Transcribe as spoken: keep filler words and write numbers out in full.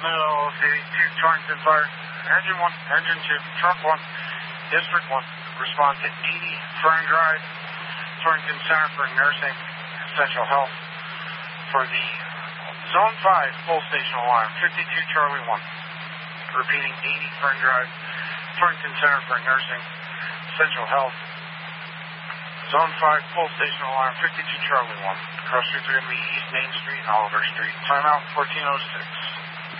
Mill City two, Torrington Fire. Engine one, Engine two, Truck one, District one. Respond to eighty Fern Drive, Torrington Center for Nursing, Essential Health. For the Zone five full station alarm, fifty-two Charlie one. Repeating, eighty Fern Drive, Torrington Center for Nursing, Essential Health. Zone five full station alarm, fifty-two Charlie one. Cross streets are going to be East Main Street and Oliver Street. Timeout fourteen oh six.